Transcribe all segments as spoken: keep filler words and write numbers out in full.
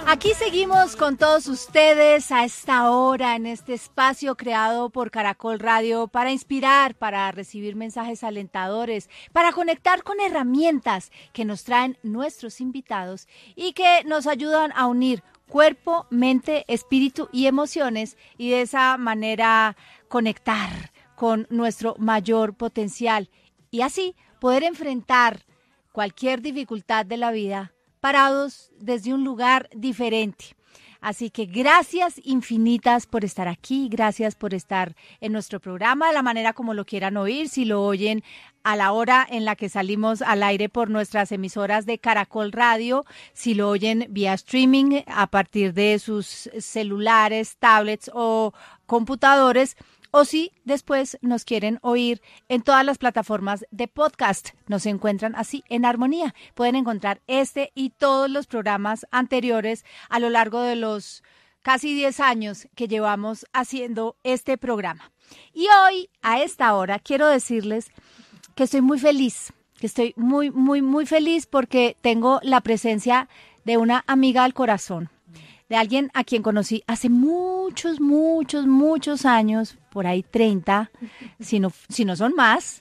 Aquí seguimos con todos ustedes a esta hora en este espacio creado por Caracol Radio para inspirar, para recibir mensajes alentadores, para conectar con herramientas que nos traen nuestros invitados y que nos ayudan a unir cuerpo, mente, espíritu y emociones y de esa manera conectar con nuestro mayor potencial y así poder enfrentar cualquier dificultad de la vida parados desde un lugar diferente. Así que gracias infinitas por estar aquí, gracias por estar en nuestro programa, de la manera como lo quieran oír, si lo oyen a la hora en la que salimos al aire por nuestras emisoras de Caracol Radio, si lo oyen vía streaming a partir de sus celulares, tablets o computadores, o si después nos quieren oír en todas las plataformas de podcast. Nos encuentran así en Armonía. Pueden encontrar este y todos los programas anteriores a lo largo de los casi diez años que llevamos haciendo este programa. Y hoy, a esta hora, quiero decirles que estoy muy feliz, que estoy muy, muy, muy feliz porque tengo la presencia de una amiga del corazón, de alguien a quien conocí hace muchos, muchos, muchos años, por ahí treinta, si no, si no son más,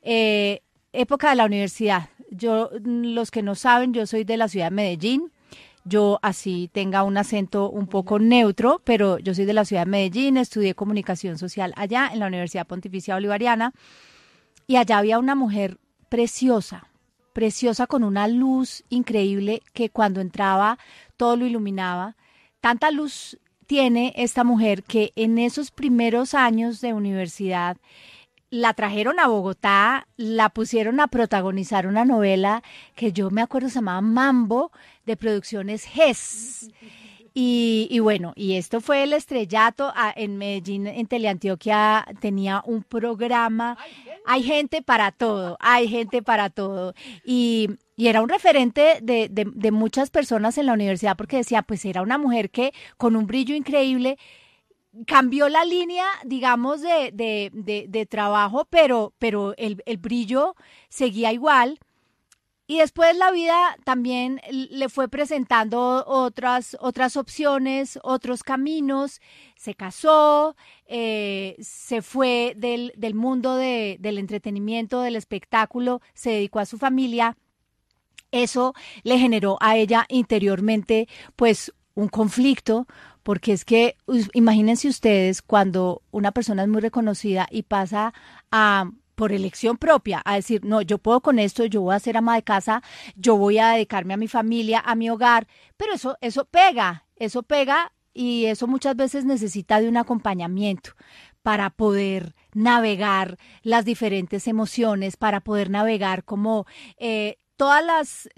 eh, época de la universidad. Yo, los que no saben, yo soy de la ciudad de Medellín, yo así tenga un acento un poco neutro, pero yo soy de la ciudad de Medellín, estudié comunicación social allá en la Universidad Pontificia Bolivariana y allá había una mujer preciosa, preciosa con una luz increíble que cuando entraba todo lo iluminaba. Tanta luz tiene esta mujer que en esos primeros años de universidad la trajeron a Bogotá, la pusieron a protagonizar una novela que yo me acuerdo se llamaba Mambo, de Producciones G E S. Y, y bueno, y esto fue el estrellato a, en Medellín, en Teleantioquia tenía un programa, hay gente para todo, hay gente para todo. Y, y era un referente de, de, de muchas personas en la universidad porque decía, pues era una mujer que con un brillo increíble cambió la línea, digamos, de, de, de, de trabajo, pero, pero el, el brillo seguía igual. Y después la vida también le fue presentando otras, otras opciones, otros caminos. Se casó, eh, se fue del, del mundo de, del entretenimiento, del espectáculo, se dedicó a su familia. Eso le generó a ella interiormente, pues, un conflicto, porque es que, imagínense ustedes, cuando una persona es muy reconocida y pasa a... por elección propia, a decir, no, yo puedo con esto, yo voy a ser ama de casa, yo voy a dedicarme a mi familia, a mi hogar, pero eso, eso pega, eso pega y eso muchas veces necesita de un acompañamiento para poder navegar las diferentes emociones, para poder navegar como eh, todas las,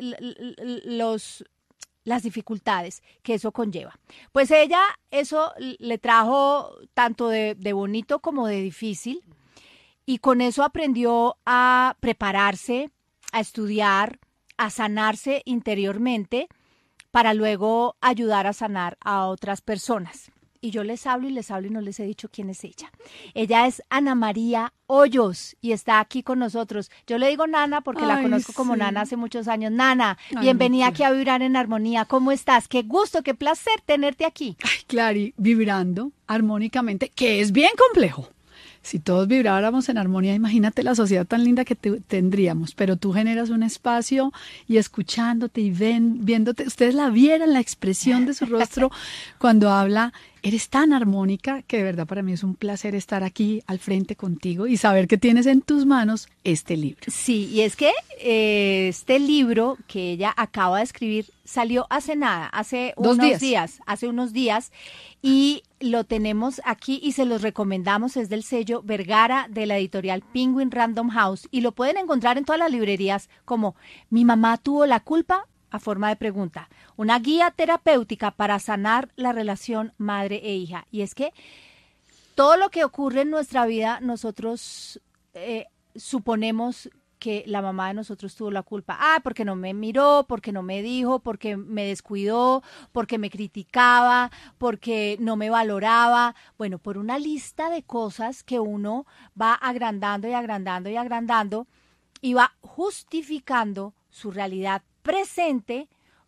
los... las dificultades que eso conlleva. Pues ella eso le trajo tanto de, de bonito como de difícil, y con eso aprendió a prepararse, a estudiar, a sanarse interiormente para luego ayudar a sanar a otras personas. Y yo les hablo y les hablo y no les he dicho quién es ella. Ella es Ana María Hoyos y está aquí con nosotros. Yo le digo Nana porque Ay, la conozco sí. como Nana hace muchos años. Nana, Ay, bienvenida aquí a Vibrar en Armonía. ¿Cómo estás? Qué gusto, qué placer tenerte aquí. Ay, Clary, vibrando armónicamente, que es bien complejo. Si todos vibráramos en armonía, imagínate la sociedad tan linda que te, tendríamos, pero tú generas un espacio y escuchándote y ven, viéndote, ustedes la vieran, la expresión de su rostro cuando habla, eres tan armónica que de verdad para mí es un placer estar aquí al frente contigo y saber que tienes en tus manos este libro. Sí, y es que eh, este libro que ella acaba de escribir salió hace nada, hace Dos unos días. días, hace unos días, y lo tenemos aquí y se los recomendamos, es del sello Vergara de la editorial Penguin Random House y lo pueden encontrar en todas las librerías como Mi mamá tuvo la culpa, a forma de pregunta, una guía terapéutica para sanar la relación madre e hija. Y es que todo lo que ocurre en nuestra vida, nosotros eh, suponemos que la mamá de nosotros tuvo la culpa. Ah, porque no me miró, porque no me dijo, porque me descuidó, porque me criticaba, porque no me valoraba. Bueno, por una lista de cosas que uno va agrandando y agrandando y agrandando y va justificando su realidad presente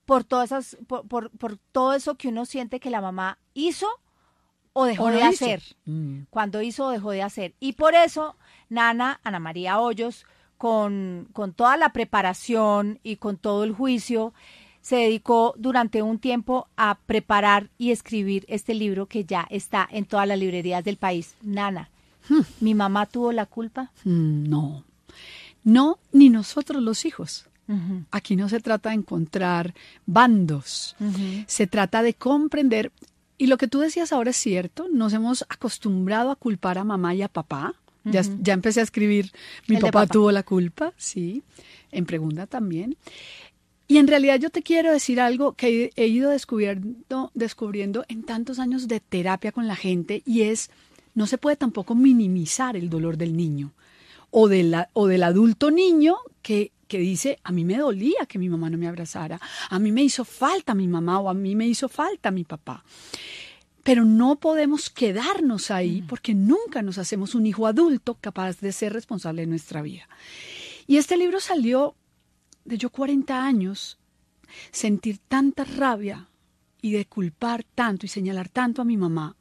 por todas esas, por, por, por todo eso que uno siente que la mamá hizo o dejó ¿O no de hizo? hacer, Mm. cuando hizo o dejó de hacer. Y por eso, Nana, Ana María Hoyos, con, con toda la preparación y con todo el juicio, se dedicó durante un tiempo a preparar y escribir este libro que ya está en todas las librerías del país. Nana, Hmm. ¿mi mamá tuvo la culpa? Mm, No, no, ni nosotros los hijos. Uh-huh. Aquí no se trata de encontrar bandos, Uh-huh. se trata de comprender. Y lo que tú decías ahora es cierto, nos hemos acostumbrado a culpar a mamá y a papá. Ya, Ujú. ya empecé a escribir, mi El de papá papá. tuvo la culpa, sí, en pregunta también. Y en realidad yo te quiero decir algo que he, he ido descubriendo, descubriendo en tantos años de terapia con la gente, y es, no se puede tampoco minimizar el dolor del niño o, de la, o del adulto niño que, que dice, a mí me dolía que mi mamá no me abrazara, a mí me hizo falta mi mamá o a mí me hizo falta mi papá. Pero no podemos quedarnos ahí porque nunca nos hacemos un hijo adulto capaz de ser responsable de nuestra vida. Y este libro salió de yo cuarenta años, sentir tanta rabia y de culpar tanto y señalar tanto a mi mamá.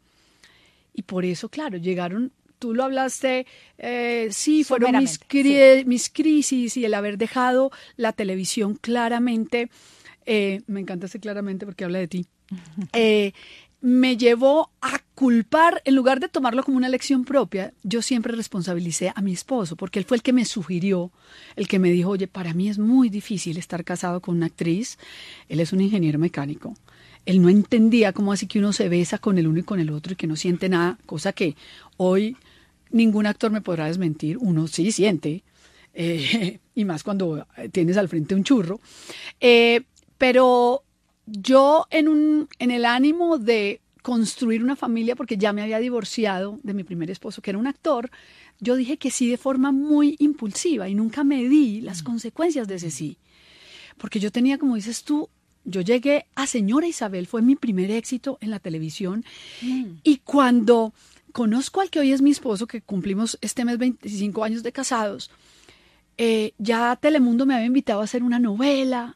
Y por eso, claro, llegaron, tú lo hablaste, eh, sí, fueron mis, Someramente, cri- mis crisis y el haber dejado la televisión claramente, eh, me encanta ese claramente porque habla de ti, eh, me llevó a culpar, en lugar de tomarlo como una lección propia, yo siempre responsabilicé a mi esposo, porque él fue el que me sugirió, el que me dijo, oye, para mí es muy difícil estar casado con una actriz, él es un ingeniero mecánico, él no entendía cómo así que uno se besa con el uno y con el otro y que no siente nada, cosa que hoy ningún actor me podrá desmentir, uno sí siente, eh, y más cuando tienes al frente un churro, eh, pero yo en, un, en el ánimo de construir una familia, porque ya me había divorciado de mi primer esposo, que era un actor, yo dije que sí de forma muy impulsiva y nunca medí las consecuencias de ese sí. Porque yo tenía, como dices tú, yo llegué a Señora Isabel, fue mi primer éxito en la televisión, mm. y cuando conozco al que hoy es mi esposo, que cumplimos este mes veinticinco años de casados, eh, ya Telemundo me había invitado a hacer una novela,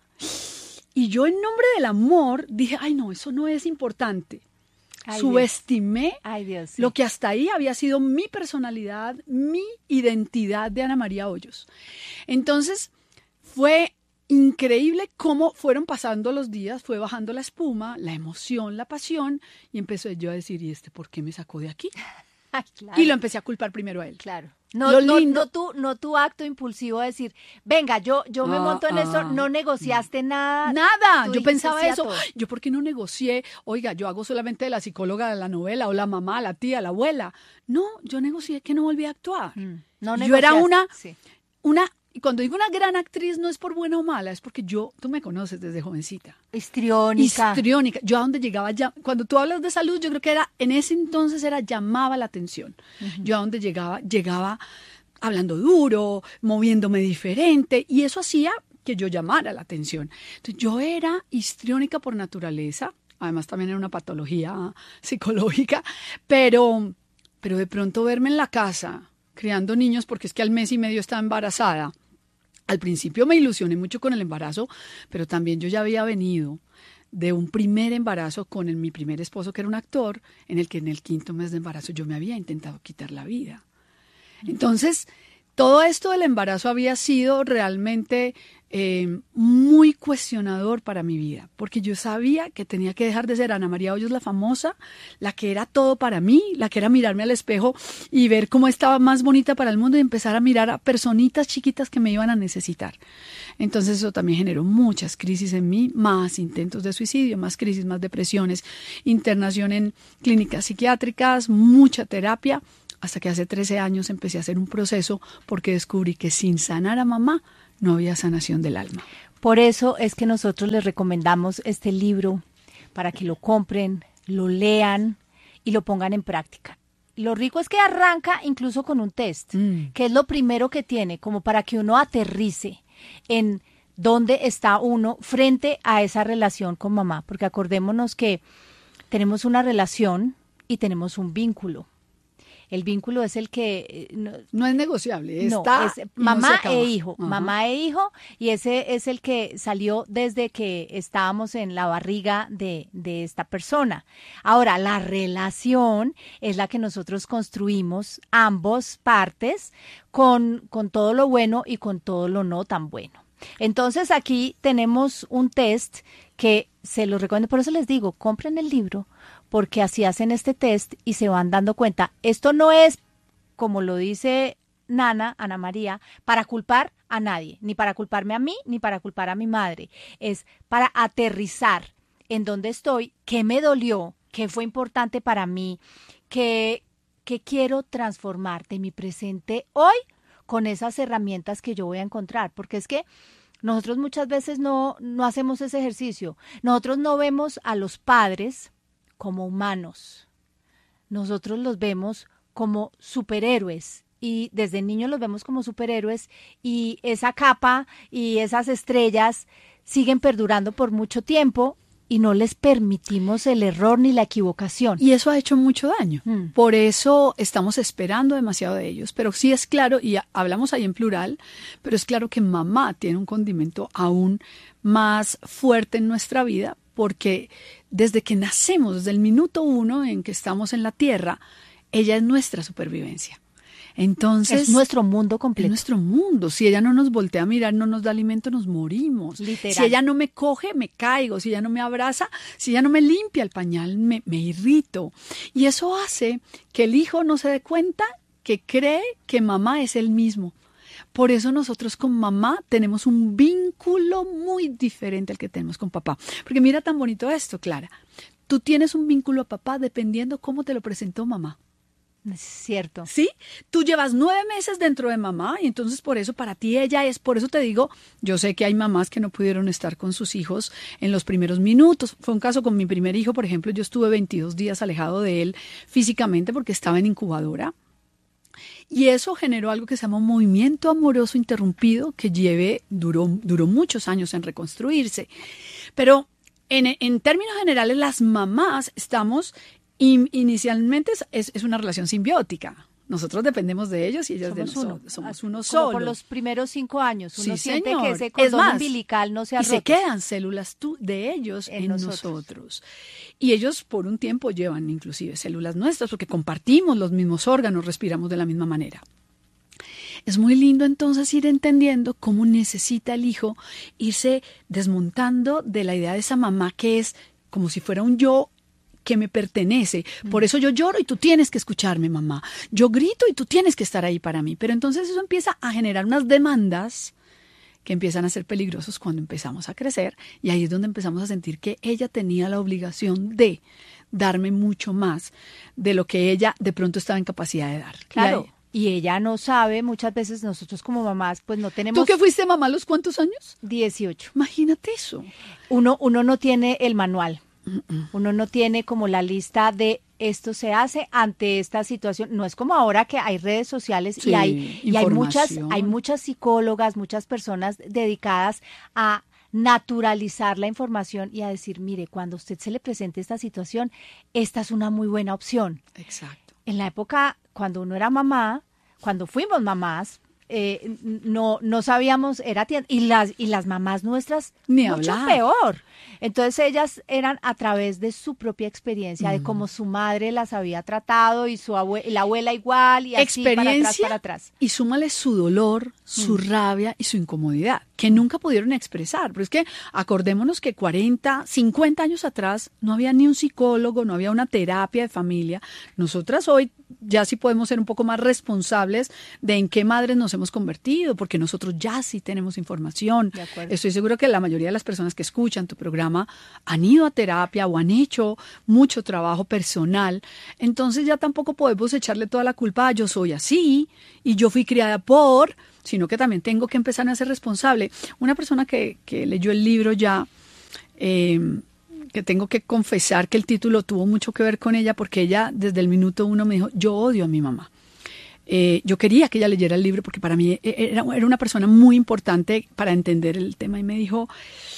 y yo en nombre del amor dije, ay no, eso no es importante. Ay, subestimé Dios. Ay, Dios, sí. lo que hasta ahí había sido mi personalidad, mi identidad de Ana María Hoyos. Entonces fue increíble cómo fueron pasando los días, fue bajando la espuma, la emoción, la pasión, y empecé yo a decir, ¿y este por qué me sacó de aquí? Ay, claro. Y lo empecé a culpar primero a él. Claro. No, Lo no, lindo, no, tu, no tu acto impulsivo de decir, venga, yo, yo me ah, monto en ah, eso, no negociaste nada. Nada, Tú yo dijiste pensaba sí a eso. todo. Yo, ¿por qué no negocié? Oiga, yo hago solamente de la psicóloga de la novela, o la mamá, la tía, la abuela. No, yo negocié que no volví a actuar. Mm, no yo era negociaste, una, sí. una, y cuando digo una gran actriz no es por buena o mala, es porque yo, tú me conoces desde jovencita. Histriónica. Histriónica. Yo a donde llegaba, ya, cuando tú hablas de salud, yo creo que era, en ese entonces era, llamaba la atención. Uh-huh. Yo a donde llegaba, llegaba hablando duro, moviéndome diferente, y eso hacía que yo llamara la atención. Entonces, yo era histriónica por naturaleza, además también era una patología psicológica, pero, pero de pronto verme en la casa criando niños, porque es que al mes y medio estaba embarazada. Al principio me ilusioné mucho con el embarazo, pero también yo ya había venido de un primer embarazo con el, mi primer esposo, que era un actor, en el que en el quinto mes de embarazo yo me había intentado quitar la vida. Entonces, todo esto del embarazo había sido realmente eh, muy cuestionador para mi vida, porque yo sabía que tenía que dejar de ser Ana María Hoyos la famosa, la que era todo para mí, la que era mirarme al espejo y ver cómo estaba más bonita para el mundo y empezar a mirar a personitas chiquitas que me iban a necesitar. Entonces eso también generó muchas crisis en mí, más intentos de suicidio, más crisis, más depresiones, internación en clínicas psiquiátricas, mucha terapia, hasta que hace trece años empecé a hacer un proceso porque descubrí que sin sanar a mamá no había sanación del alma. Por eso es que nosotros les recomendamos este libro para que lo compren, lo lean y lo pongan en práctica. Lo rico es que arranca incluso con un test, mm. que es lo primero que tiene, como para que uno aterrice en dónde está uno frente a esa relación con mamá. Porque acordémonos que tenemos una relación y tenemos un vínculo. El vínculo es el que... eh, no, No es negociable, no, está es y no mamá se acaba. e hijo, Ajá. mamá e hijo, y ese es el que salió desde que estábamos en la barriga de, de esta persona. Ahora, la relación es la que nosotros construimos ambos partes con, con todo lo bueno y con todo lo no tan bueno. Entonces aquí tenemos un test que se los recomiendo, por eso les digo, compren el libro, porque así hacen este test y se van dando cuenta. Esto no es, como lo dice Nana, Ana María, para culpar a nadie, ni para culparme a mí, ni para culpar a mi madre. Es para aterrizar en dónde estoy, qué me dolió, qué fue importante para mí, qué, qué quiero transformar de mi presente hoy con esas herramientas que yo voy a encontrar, porque es que nosotros muchas veces no, no hacemos ese ejercicio. Nosotros no vemos a los padres como humanos. Nosotros los vemos como superhéroes y desde niños los vemos como superhéroes y esa capa y esas estrellas siguen perdurando por mucho tiempo y no les permitimos el error ni la equivocación. Y eso ha hecho mucho daño. Mm. Por eso estamos esperando demasiado de ellos. Pero sí es claro, y hablamos ahí en plural, pero es claro que mamá tiene un condimento aún más fuerte en nuestra vida, porque desde que nacemos, desde el minuto uno en que estamos en la tierra, ella es nuestra supervivencia. Entonces, es nuestro mundo completo. Es nuestro mundo. Si ella no nos voltea a mirar, no nos da alimento, nos morimos. Literal. Si ella no me coge, me caigo. Si ella no me abraza, si ella no me limpia el pañal, me, me irrito. Y eso hace que el hijo no se dé cuenta que cree que mamá es el mismo. Por eso nosotros con mamá tenemos un vínculo muy diferente al que tenemos con papá. Porque mira tan bonito esto, Clara. Tú tienes un vínculo a papá dependiendo cómo te lo presentó mamá. Es cierto. ¿Sí? Tú llevas nueve meses dentro de mamá y entonces por eso para ti ella es, por eso te digo, yo sé que hay mamás que no pudieron estar con sus hijos en los primeros minutos. Fue un caso con mi primer hijo, por ejemplo, yo estuve veintidós días alejado de él físicamente porque estaba en incubadora. Y eso generó algo que se llama un movimiento amoroso interrumpido que lleve, duró, duró muchos años en reconstruirse. Pero en, en términos generales, las mamás estamos... Y inicialmente es, es una relación simbiótica. Nosotros dependemos de ellos y ellos somos de nosotros. Uno. Somos uno Como solo. por los primeros cinco años. Uno sí, siente señor. que ese Es cordón más, umbilical no se ha y roto. se quedan células tú, de ellos en, en nosotros. nosotros. Y ellos por un tiempo llevan inclusive células nuestras porque compartimos los mismos órganos, respiramos de la misma manera. Es muy lindo entonces ir entendiendo cómo necesita el hijo irse desmontando de la idea de esa mamá que es como si fuera un yo que me pertenece. Por eso yo lloro y tú tienes que escucharme, mamá. Yo grito y tú tienes que estar ahí para mí. Pero entonces eso empieza a generar unas demandas que empiezan a ser peligrosos cuando empezamos a crecer y ahí es donde empezamos a sentir que ella tenía la obligación de darme mucho más de lo que ella de pronto estaba en capacidad de dar. Claro. Y ella no sabe, muchas veces nosotros como mamás, pues no tenemos... ¿Tú que fuiste mamá a los cuántos años? dieciocho. Imagínate eso. Uno, uno no tiene el manual. Uno no tiene como la lista de esto se hace ante esta situación. No es como ahora que hay redes sociales sí, y hay y hay muchas hay muchas psicólogas, muchas personas dedicadas a naturalizar la información y a decir, mire, cuando a usted se le presente esta situación, esta es una muy buena opción. Exacto. En la época cuando uno era mamá, cuando fuimos mamás, eh, no no sabíamos, era tienda, y las y las mamás nuestras Ni mucho hablar. peor. Entonces ellas eran a través de su propia experiencia, mm. de cómo su madre las había tratado y su abue la abuela igual y así para atrás, para atrás. Y súmale su dolor, su mm. rabia y su incomodidad, que nunca pudieron expresar. Pero es que acordémonos que cuarenta, cincuenta años atrás no había ni un psicólogo, no había una terapia de familia. Nosotras hoy ya sí podemos ser un poco más responsables de en qué madres nos hemos convertido, porque nosotros ya sí tenemos información. Estoy segura que la mayoría de las personas que escuchan tu programa han ido a terapia o han hecho mucho trabajo personal. Entonces ya tampoco podemos echarle toda la culpa a yo soy así y yo fui criada por, sino que también tengo que empezar a ser responsable. Una persona que, que leyó el libro ya... Eh, que tengo que confesar que el título tuvo mucho que ver con ella porque ella desde el minuto uno me dijo, yo odio a mi mamá. Eh, yo quería que ella leyera el libro porque para mí era, era una persona muy importante para entender el tema y me dijo,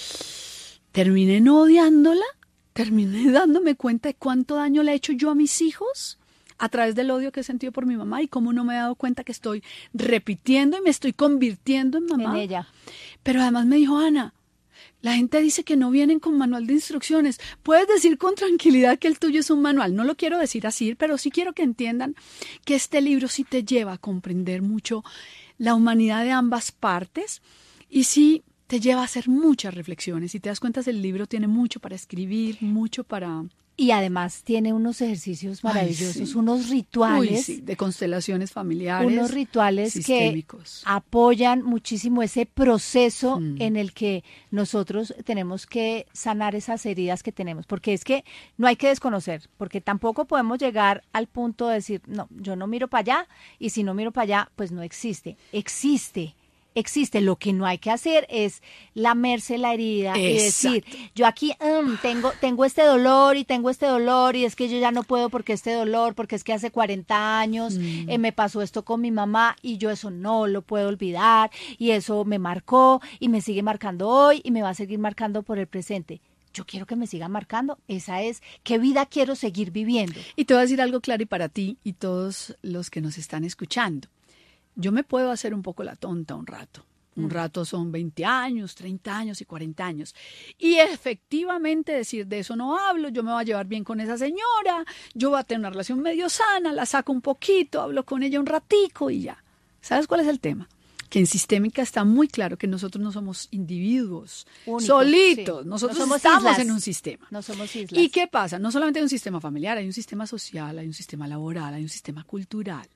terminé no odiándola, terminé dándome cuenta de cuánto daño le he hecho yo a mis hijos a través del odio que he sentido por mi mamá y cómo no me he dado cuenta que estoy repitiendo y me estoy convirtiendo en mamá. En ella. Pero además me dijo, Ana, la gente dice que no vienen con manual de instrucciones. Puedes decir con tranquilidad que el tuyo es un manual. No lo quiero decir así, pero sí quiero que entiendan que este libro sí te lleva a comprender mucho la humanidad de ambas partes y sí te lleva a hacer muchas reflexiones. Si te das cuenta, el libro tiene mucho para escribir, mucho para... Y además tiene unos ejercicios maravillosos, Ay, sí. unos rituales. Uy, sí, de constelaciones familiares. Unos rituales sistémicos. Que apoyan muchísimo ese proceso mm. en el que nosotros tenemos que sanar esas heridas que tenemos. Porque es que no hay que desconocer, porque tampoco podemos llegar al punto de decir, no, yo no miro para allá, y si no miro para allá, pues no existe. Existe. Existe, lo que no hay que hacer es lamerse la herida Exacto. y decir, yo aquí um, tengo, tengo este dolor y tengo este dolor y es que yo ya no puedo porque este dolor, porque es que hace cuarenta años mm. eh, me pasó esto con mi mamá y yo eso no lo puedo olvidar y eso me marcó y me sigue marcando hoy y me va a seguir marcando por el presente. Yo quiero que me siga marcando, esa es, ¿qué vida quiero seguir viviendo? Y te voy a decir algo claro y para ti y todos los que nos están escuchando. Yo me puedo hacer un poco la tonta un rato. Un rato son veinte años, treinta años y cuarenta años. Y efectivamente decir, de eso no hablo, yo me voy a llevar bien con esa señora, yo voy a tener una relación medio sana, la saco un poquito, hablo con ella un ratico y ya. ¿Sabes cuál es el tema? Que en Sistémica está muy claro que nosotros no somos individuos Únicos, solitos, sí. nosotros no somos estamos islas. En un sistema. No somos islas. ¿Y qué pasa? No solamente hay un sistema familiar, hay un sistema social, hay un sistema laboral, hay un sistema cultural.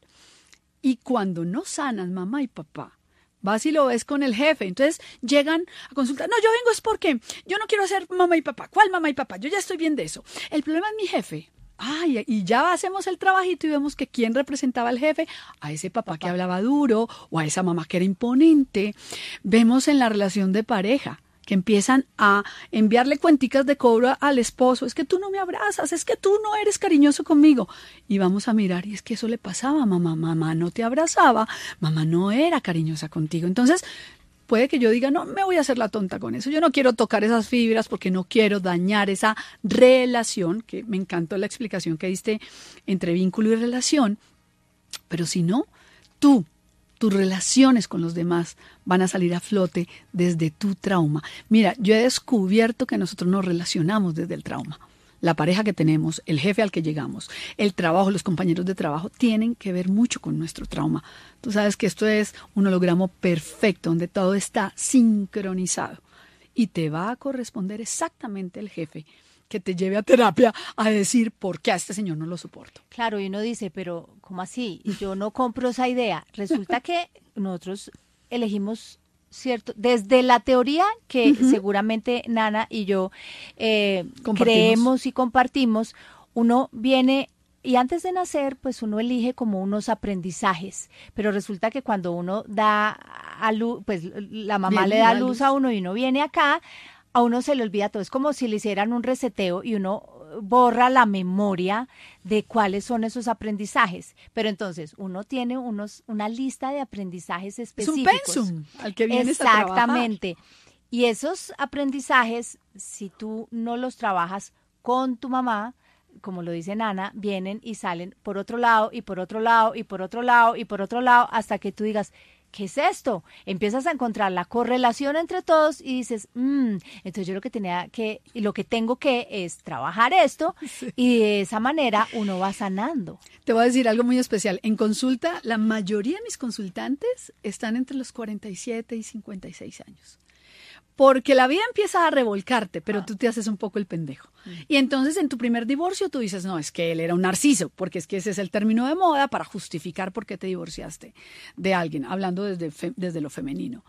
Y cuando no sanan mamá y papá, vas y lo ves con el jefe. Entonces llegan a consultar. No, yo vengo es porque yo no quiero ser mamá y papá. ¿Cuál mamá y papá? Yo ya estoy bien de eso. El problema es mi jefe. Ay, y ya hacemos el trabajito y vemos que quién representaba al jefe, a ese papá, papá que hablaba duro o a esa mamá que era imponente. Vemos en la relación de pareja que empiezan a enviarle cuenticas de cobro al esposo, es que tú no me abrazas, es que tú no eres cariñoso conmigo. Y vamos a mirar, y es que eso le pasaba a mamá, mamá no te abrazaba, mamá no era cariñosa contigo. Entonces, puede que yo diga, no, me voy a hacer la tonta con eso, yo no quiero tocar esas fibras porque no quiero dañar esa relación, que me encantó la explicación que diste entre vínculo y relación, pero si no, tú, tus relaciones con los demás van a salir a flote desde tu trauma. Mira, yo he descubierto que nosotros nos relacionamos desde el trauma. La pareja que tenemos, el jefe al que llegamos, el trabajo, los compañeros de trabajo, tienen que ver mucho con nuestro trauma. Tú sabes que esto es un holograma perfecto, donde todo está sincronizado. Y te va a corresponder exactamente el jefe que te lleve a terapia a decir por qué a este señor no lo soporto. Claro, y uno dice, pero ¿cómo así? Yo no compro esa idea. Resulta que nosotros elegimos, cierto, desde la teoría que uh-huh. seguramente Nana y yo eh, creemos y compartimos, uno viene y antes de nacer, pues uno elige como unos aprendizajes, pero resulta que cuando uno da a luz, pues la mamá Bien, le da luz, luz a uno y uno viene acá, a uno se le olvida todo, es como si le hicieran un reseteo y uno borra la memoria de cuáles son esos aprendizajes. Pero entonces uno tiene unos una lista de aprendizajes específicos. Es un pensum al que vienes Exactamente. a trabajar. Y esos aprendizajes, si tú no los trabajas con tu mamá, como lo dice Nana, vienen y salen por otro lado y por otro lado y por otro lado y por otro lado hasta que tú digas, ¿qué es esto? Empiezas a encontrar la correlación entre todos y dices, mmm, entonces yo lo que tenía que, y lo que tengo que es trabajar esto sí. y de esa manera uno va sanando. Te voy a decir algo muy especial. En consulta, la mayoría de mis consultantes están entre los cuarenta y siete y cincuenta y seis años. Porque la vida empieza a revolcarte, pero ah. tú te haces un poco el pendejo. Mm. Y entonces en tu primer divorcio tú dices, no, es que él era un narciso, porque es que ese es el término de moda para justificar por qué te divorciaste de alguien, hablando desde, fe, desde lo femenino.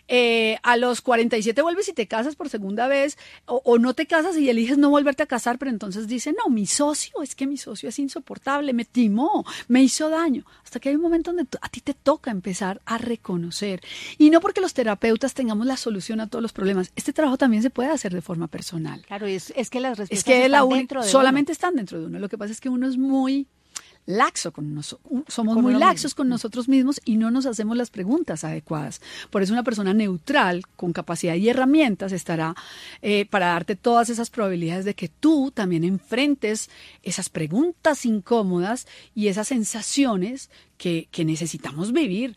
Eh, a los cuarenta y siete vuelves y te casas por segunda vez, o, o no te casas y eliges no volverte a casar, pero entonces dices, no, mi socio, es que mi socio es insoportable, me timó, me hizo daño. Hasta que hay un momento donde a ti te toca empezar a reconocer. Y no porque los terapeutas tengamos la solución a todos los problemas. Este trabajo también se puede hacer de forma personal. Claro, es, es que las respuestas es que están la un, dentro de solamente uno. están dentro de uno. Lo que pasa es que uno es muy laxo con nosotros, somos Con muy uno laxos mismo. con nosotros mismos y no nos hacemos las preguntas adecuadas. Por eso una persona neutral, con capacidad y herramientas, estará eh, para darte todas esas probabilidades de que tú también enfrentes esas preguntas incómodas y esas sensaciones que, que necesitamos vivir.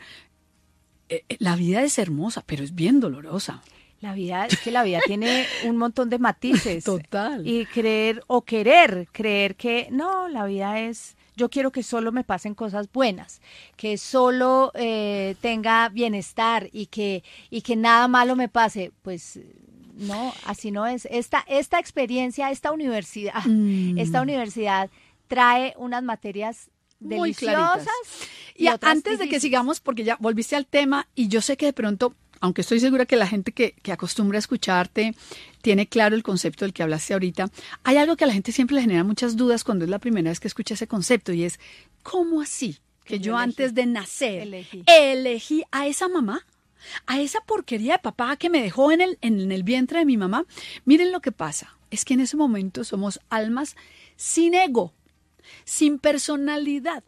Eh, eh, la vida es hermosa, pero es bien dolorosa. La vida, es que la vida tiene un montón de matices. Total. Y creer o querer, creer que no, la vida es, yo quiero que solo me pasen cosas buenas, que solo eh, tenga bienestar y que, y que nada malo me pase. Pues no, así no es. Esta, esta experiencia, esta universidad, Mm. esta universidad trae unas materias Muy deliciosas. claritas. Y, Y a- otras antes de que difíciles. sigamos, porque ya volviste al tema, y yo sé que de pronto, aunque estoy segura que la gente que, que acostumbra a escucharte tiene claro el concepto del que hablaste ahorita, hay algo que a la gente siempre le genera muchas dudas cuando es la primera vez que escucha ese concepto, y es, ¿cómo así? Que, Que yo yo elegí. antes de nacer Elegí. elegí a esa mamá, a esa porquería de papá que me dejó en el, en el vientre de mi mamá. Miren lo que pasa, es que en ese momento somos almas sin ego, sin personalidad.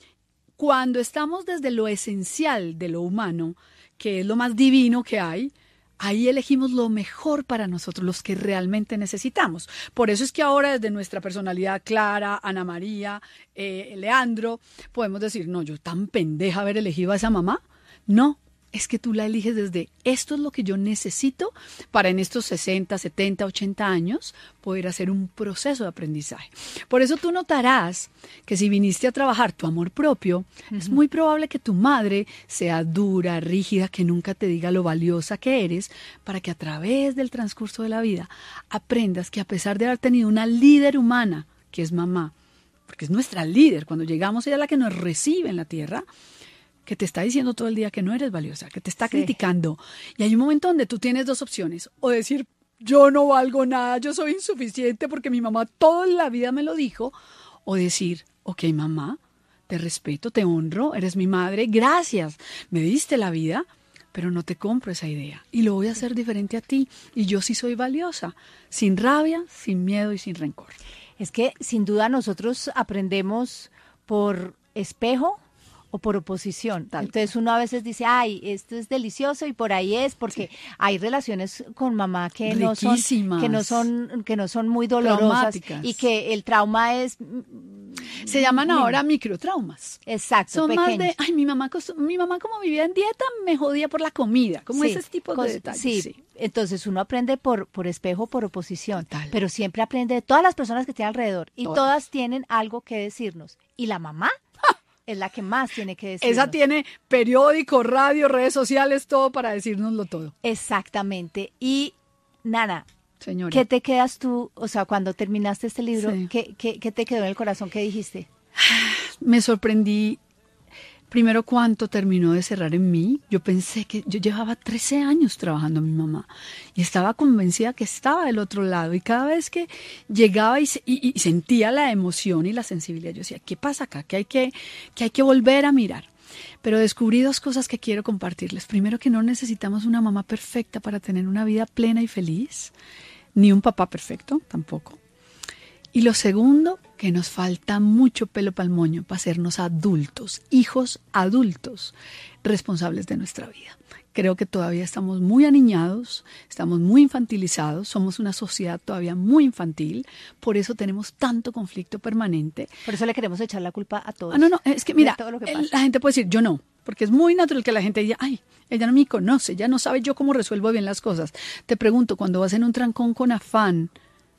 Cuando estamos desde lo esencial de lo humano, que es lo más divino que hay, ahí elegimos lo mejor para nosotros, los que realmente necesitamos. Por eso es que ahora desde nuestra personalidad Clara, Ana María, eh, Leandro, podemos decir, no, yo tan pendeja haber elegido a esa mamá. No, es que tú la eliges desde esto es lo que yo necesito para en estos sesenta, setenta, ochenta años poder hacer un proceso de aprendizaje. Por eso tú notarás que si viniste a trabajar tu amor propio, uh-huh. es muy probable que tu madre sea dura, rígida, que nunca te diga lo valiosa que eres, para que a través del transcurso de la vida aprendas que a pesar de haber tenido una líder humana, que es mamá, porque es nuestra líder, cuando llegamos ella es la que nos recibe en la tierra, que te está diciendo todo el día que no eres valiosa, que te está sí. criticando. Y hay un momento donde tú tienes dos opciones, o decir, yo no valgo nada, yo soy insuficiente porque mi mamá toda la vida me lo dijo, o decir, ok, mamá, te respeto, te honro, eres mi madre, gracias, me diste la vida, pero no te compro esa idea y lo voy a hacer diferente a ti y yo sí soy valiosa, sin rabia, sin miedo y sin rencor. Es que sin duda nosotros aprendemos por espejo o por oposición. Tal Entonces cual. Uno a veces dice, ay, esto es delicioso y por ahí es, porque sí. hay relaciones con mamá que no son que no son que no son muy dolorosas y que el trauma es se llaman mira. ahora microtraumas. Exacto, son pequeños. Más de, ay, mi mamá mi mamá como vivía en dieta me jodía por la comida, como sí. ese tipo de Cos- detalles. Sí. sí. Entonces uno aprende por, por espejo, por oposición, Total. pero siempre aprende de todas las personas que tiene alrededor y todas, todas tienen algo que decirnos. ¿Y la mamá? Es la que más tiene que decirnos. Esa tiene periódico, radio, redes sociales, todo para decírnoslo todo. Exactamente. Y, Nana, Señora. ¿qué te quedas tú, o sea, cuando terminaste este libro, sí. ¿qué, qué, qué te quedó en el corazón? ¿Qué dijiste? Me sorprendí. Primero, cuánto terminó de cerrar en mí. Yo pensé que yo llevaba trece años trabajando a mi mamá y estaba convencida que estaba del otro lado. Y cada vez que llegaba y, y, y sentía la emoción y la sensibilidad, yo decía, ¿qué pasa acá? Que hay que, que hay que volver a mirar. Pero descubrí dos cosas que quiero compartirles. Primero, que no necesitamos una mamá perfecta para tener una vida plena y feliz, ni un papá perfecto tampoco. Y lo segundo, que nos falta mucho pelo pa'l moño para hacernos adultos, hijos adultos, responsables de nuestra vida. Creo que todavía estamos muy aniñados, estamos muy infantilizados, somos una sociedad todavía muy infantil, por eso tenemos tanto conflicto permanente. Por eso le queremos echar la culpa a todos. Ah, no, no, es que mira, todo lo que la gente puede decir, yo no, porque es muy natural que la gente diga, ay, ella no me conoce, ella no sabe yo cómo resuelvo bien las cosas. Te pregunto, cuando vas en un trancón con afán,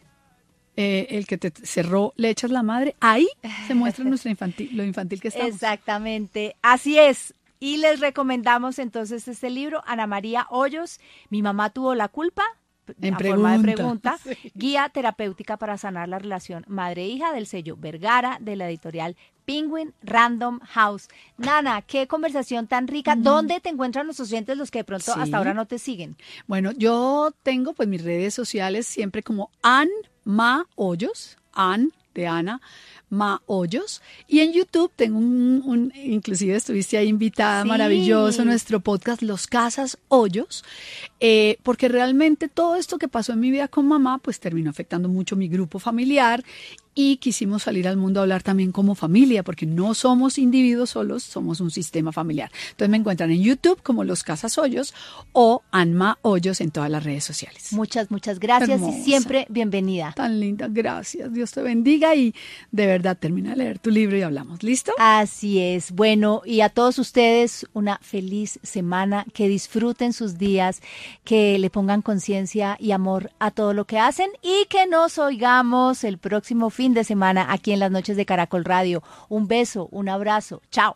Eh, el que te cerró, le echas la madre, ahí se muestra nuestra infantil, lo infantil que estamos. Exactamente, así es. Y les recomendamos entonces este libro, Ana María Hoyos, Mi mamá tuvo la culpa, en a pregunta. forma de pregunta, sí. guía terapéutica para sanar la relación madre-hija del sello Vergara de la editorial Penguin Random House. Nana, qué conversación tan rica. Mm. ¿Dónde te encuentran los oyentes, los que de pronto sí. hasta ahora no te siguen? Bueno, yo tengo pues mis redes sociales siempre como Ann Ma Hoyos, Ann de Ana, Ma Hoyos, y en YouTube tengo un, un inclusive estuviste ahí invitada, sí. maravilloso, nuestro podcast Los Casas Hoyos, Eh, porque realmente todo esto que pasó en mi vida con mamá, pues terminó afectando mucho mi grupo familiar y quisimos salir al mundo a hablar también como familia, porque no somos individuos solos, somos un sistema familiar. Entonces me encuentran en YouTube como Los Casas Hoyos o Anma Hoyos en todas las redes sociales. Muchas, muchas gracias. Hermosa. Y siempre bienvenida. Tan linda, gracias. Dios te bendiga y de verdad termina de leer tu libro y hablamos. ¿Listo? Así es. Bueno, y a todos ustedes una feliz semana, que disfruten sus días, que le pongan conciencia y amor a todo lo que hacen y que nos oigamos el próximo fin de semana aquí en las noches de Caracol Radio. Un beso, un abrazo. Chao.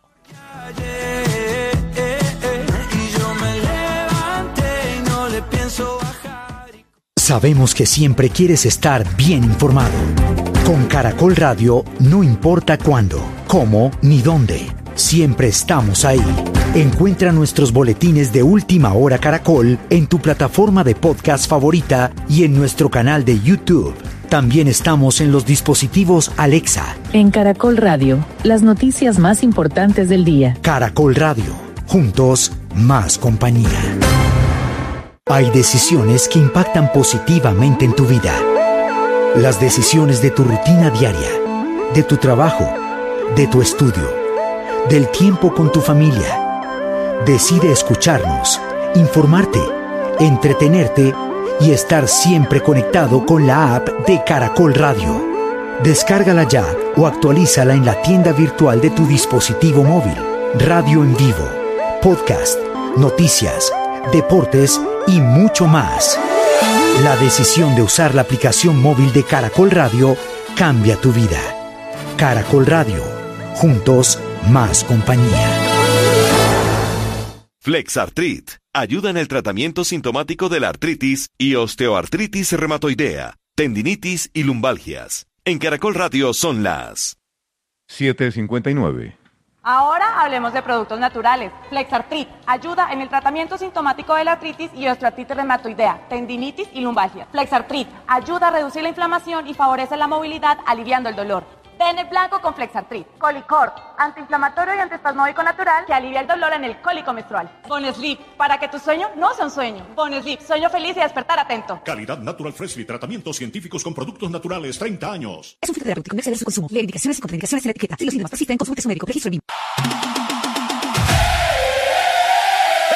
Sabemos que siempre quieres estar bien informado. Con Caracol Radio no importa cuándo, cómo ni dónde. Siempre estamos ahí. Encuentra nuestros boletines de Última Hora Caracol en tu plataforma de podcast favorita y en nuestro canal de YouTube. También estamos en los dispositivos Alexa. En Caracol Radio, las noticias más importantes del día. Caracol Radio, juntos, más compañía. Hay decisiones que impactan positivamente en tu vida. Las decisiones de tu rutina diaria, de tu trabajo, de tu estudio, del tiempo con tu familia. Decide escucharnos, informarte, entretenerte y estar siempre conectado con la app de Caracol Radio. Descárgala ya o actualízala en la tienda virtual de tu dispositivo móvil. Radio en vivo, podcast, noticias, deportes y mucho más. La decisión de usar la aplicación móvil de Caracol Radio cambia tu vida. Caracol Radio, juntos, más compañía. Flexartrit ayuda en el tratamiento sintomático de la artritis y osteoartritis reumatoidea, tendinitis y lumbalgias. En Caracol Radio son las siete cincuenta y nueve. Ahora hablemos de productos naturales. Flexartrit ayuda en el tratamiento sintomático de la artritis y osteoartritis reumatoidea, tendinitis y lumbalgia. Flexartrit ayuda a reducir la inflamación y favorece la movilidad, aliviando el dolor. Den el blanco con Flexartrit. Colicort, antiinflamatorio y antiespasmódico natural que alivia el dolor en el cólico menstrual. Bonesleep, para que tu sueño no sea un sueño. Bonesleep, sueño feliz y despertar atento. Calidad Natural Freshly, tratamientos científicos con productos naturales, treinta años. Es un filtro terapéutico, no exceder su consumo. Leer indicaciones y contraindicaciones en la etiqueta. Si los síntomas persisten, consulte a su médico. Registro B I M.